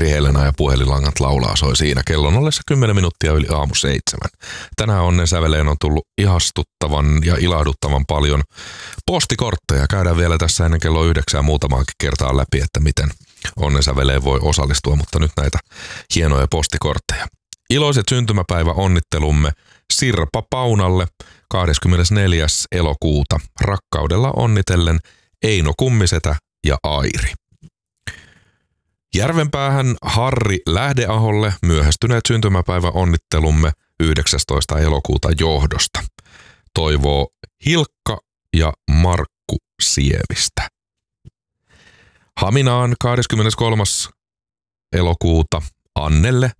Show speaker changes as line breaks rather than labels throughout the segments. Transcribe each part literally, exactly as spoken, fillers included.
Petri Helena ja puhelinlangat laulaa soi siinä kellon ollessa kymmenen minuuttia yli aamu seitsemän. Tänään onnen säveleen on tullut ihastuttavan ja ilahduttavan paljon postikortteja. Käydään vielä tässä ennen kello yhdeksää muutamaankin kertaa läpi, että miten onnen säveleen voi osallistua, mutta nyt näitä hienoja postikortteja. Iloiset syntymäpäivä onnittelumme Sirpa Paunalle kahdeskymmenesneljäs elokuuta. Rakkaudella onnitellen Eino Kummisetä ja Airi. Järvenpäähän Harri Lähdeaholle myöhästyneet syntymäpäivä onnittelumme yhdeksästoista elokuuta johdosta. Toivoo Hilkka ja Markku Sievistä. Haminaan kahdeskymmeneskolmas elokuuta Annelle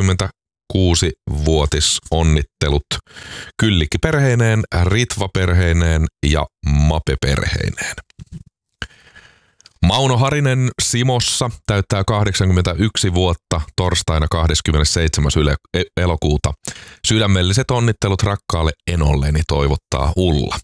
neljäkymmentäkuusi-vuotisonnittelut Kyllikki-perheineen, Ritva-perheineen ja Mape-perheineen. Mauno Harinen Simossa täyttää kahdeksankymmentäyksi vuotta torstaina kahdeskymmenesseitsemäs elokuuta. Sydämelliset onnittelut rakkaalle enolleni toivottaa Ulla.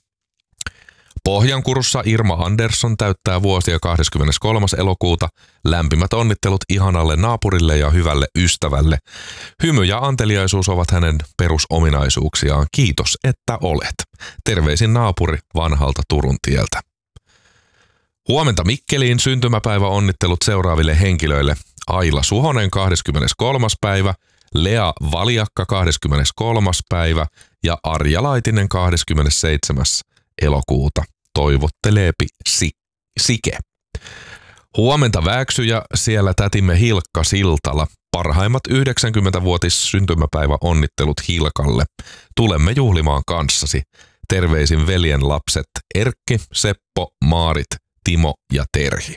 Pohjankurussa Irma Andersson täyttää vuosia kahdeskymmeneskolmas elokuuta. Lämpimät onnittelut ihanalle naapurille ja hyvälle ystävälle. Hymy ja anteliaisuus ovat hänen perusominaisuuksiaan. Kiitos, että olet. Terveisin naapuri vanhalta Turun tieltä. Huomenta Mikkeliin syntymäpäivä onnittelut seuraaville henkilöille. Aila Suhonen kahdeskymmeneskolmas päivä, Lea Valjakka kahdeskymmeneskolmas päivä ja Arja Laitinen kahdeskymmenesseitsemäs elokuuta. Toivotteleepi si- Sike. Huomenta Vääksyjä, siellä tätimme Hilkka Siltala. Parhaimmat yhdeksänkymmentävuotis syntymäpäivä onnittelut Hilkalle. Tulemme juhlimaan kanssasi. Terveisin veljen lapset Erkki, Seppo, Maarit, Timo ja Terhi.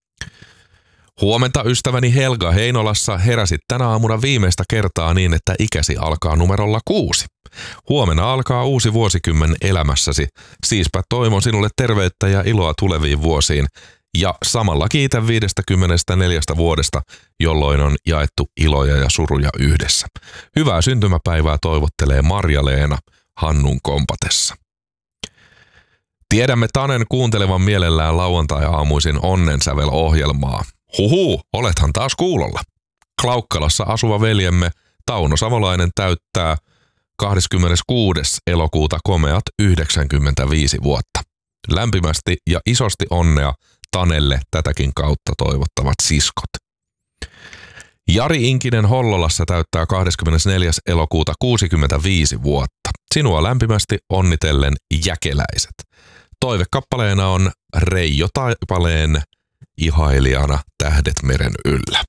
Huomenta ystäväni Helga Heinolassa, heräsit tänä aamuna viimeistä kertaa niin, että ikäsi alkaa numerolla kuusi. Huomenna alkaa uusi vuosikymmen elämässäsi. Siispä toivon sinulle terveyttä ja iloa tuleviin vuosiin. Ja samalla kiitän viidestäkymmenestäneljästä vuodesta, jolloin on jaettu iloja ja suruja yhdessä. Hyvää syntymäpäivää toivottelee Marja-Leena Hannun kompatessa. Tiedämme Tanen kuuntelevan mielellään lauantai-aamuisin Onnensävel-ohjelmaa. Huhu, olethan taas kuulolla. Klaukkalassa asuva veljemme Tauno Savolainen täyttää kahdeskymmeneskuudes elokuuta komeat yhdeksänkymmentäviisi vuotta. Lämpimästi ja isosti onnea Tanelle tätäkin kautta toivottavat siskot. Jari Inkinen Hollolassa täyttää kahdeskymmenesneljäs elokuuta kuusikymmentäviisi vuotta. Sinua lämpimästi onnitellen jäkeläiset. Toivekappaleena on Reijo Taipaleen ihailijana Tähdet meren yllä.